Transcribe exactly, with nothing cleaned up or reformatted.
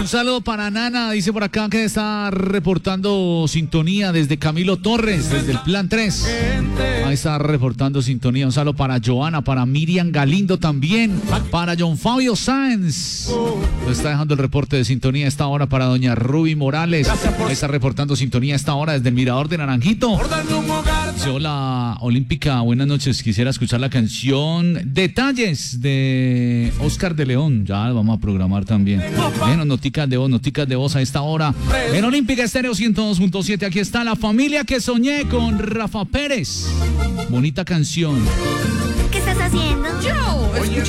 Un saludo para Nana, dice por acá que está reportando sintonía desde Camilo Torres, desde el Plan tres. Ahí está reportando sintonía. Un saludo para Joana, para Miriam Galindo también, para John Fabio Sáenz. Lo está dejando el reporte de sintonía a esta hora para doña Ruby Morales. Ahí está reportando sintonía a esta hora desde el Mirador de Naranjito. Dice, hola Olímpica, buenas noches. Quisiera escuchar la canción Detalles de Oscar de León. Ya vamos a programar también. Bueno, noticas de voz, noticas de voz a esta hora. En Olímpica Estéreo ciento dos punto siete. Aquí está La Familia que Soñé con Rafa Pérez. Bonita canción. ¿Qué estás haciendo? Yo.